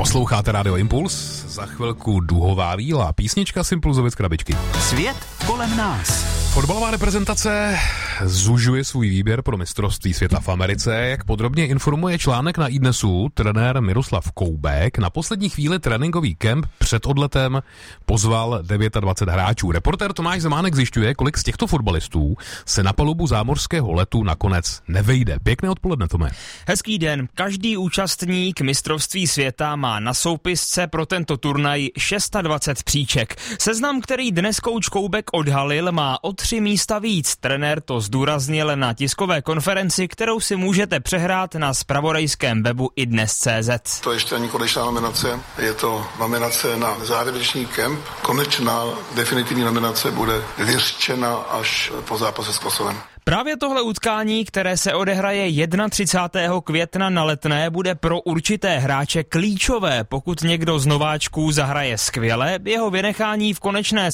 Posloucháte Radio Impuls, za chvilku Duhová víla, písnička z Impulzovic krabičky. Svět kolem nás. Fotbalová reprezentace zužuje svůj výběr pro mistrovství světa v Americe. Jak podrobně informuje článek na iDnesu, trenér Miroslav Koubek na poslední chvíli tréninkový kemp před odletem pozval 29 hráčů. Reportér Tomáš Zemánek zjišťuje, kolik z těchto fotbalistů se na palubu zámořského letu nakonec nevejde. Pěkné odpoledne, Tome. Hezký den. Každý účastník mistrovství světa má na soupisce pro tento turnaj 26 příček. Seznam, který dnes kouč Koubek odhalil, má o 3 místa víc. Trenér to zdůraznil na tiskové konferenci, kterou si můžete přehrát na zpravodajském webu iDnes.cz. To ještě ani konečná nominace, je to nominace na závěrečný kemp. Konečná definitivní nominace bude vyřčena až po zápase s Kosovem. Právě tohle utkání, které se odehraje 31. května na Letné, bude pro určité hráče klíčové. Pokud někdo z nováčků zahraje skvěle, jeho vynechání v konečné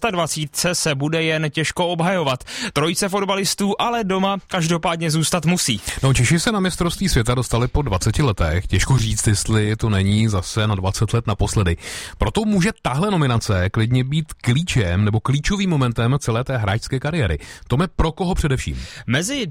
26. se bude jen těžko obhajovat. Trojice fotbalistů ale doma každopádně zůstat musí. No, Češi se na mistrovství světa dostali po 20 letech. Těžko říct, jestli to není zase na 20 let naposledy. Proto může tahle nominace klidně být klíčem nebo klíčovým momentem celé té hráčské kariéry. Tome, pro koho především? Mezi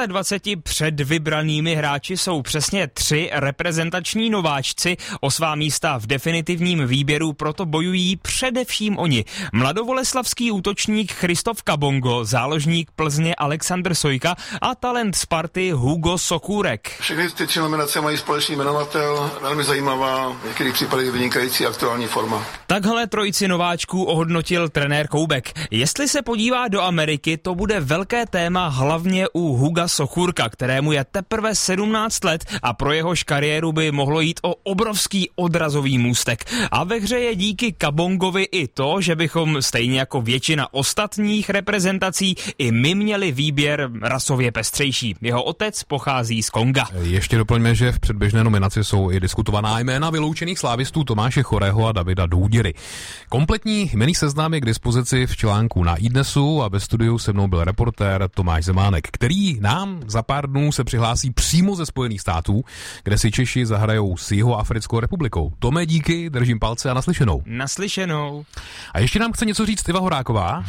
29 předvybranými hráči jsou přesně 3 reprezentační nováčci. O svá místa v definitivním výběru proto bojují především oni. Mladovoleslavský útočník Christoph Kabongo, záložník Plzně Alexander Sojka a talent Sparty Hugo Sokůrek. Všechny ty 3 nominace mají společný jmenovatel, velmi zajímavá, v některých případech vynikající aktuální forma. Takhle trojici nováčků ohodnotil trenér Koubek. Jestli se podívá do Ameriky, to bude velké téma hlavně u Huga Sokůrka, kterému je teprve 17 let a pro jehož kariéru by mohlo jít o obrovský odrazový můstek. A ve hře je díky Kabongovi i to, že bychom stejně jako většina ostatních reprezentací i my měli výběr rasově pestřejší. Jeho otec pochází z Konga. Ještě doplňme, že v předběžné nominaci jsou i diskutovaná jména vyloučených slávistů Tomáše Chorého a Davida Důdiry. Kompletní jmenný seznam je k dispozici v článku na iDnesu a ve studiu se mnou byl reportér Tomáš Zemánek, který nám za pár dnů se přihlásí přímo ze Spojených států, kde si Češi zahrajou s Jihoafrickou republikou. Tome, díky, držím palce a naslyšenou. Naslyšenou. A ještě nám chce něco říct Iva Horáková.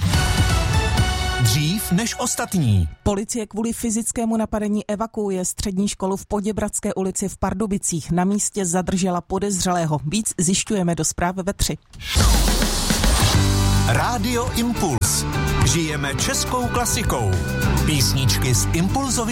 Dřív než ostatní. Policie kvůli fyzickému napadení evakuuje střední školu v Poděbradské ulici v Pardubicích. Na místě zadržela podezřelého. Víc zjišťujeme do zprávy ve 3. Rádio Impuls. Žijeme českou klasikou. Písničky z Impulzovy